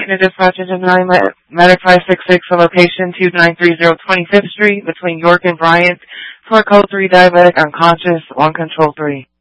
to dispatch engine 9, Medic 566 for location 2930 25th Street between York and Bryant for code 3 diabetic unconscious, 1 control 3.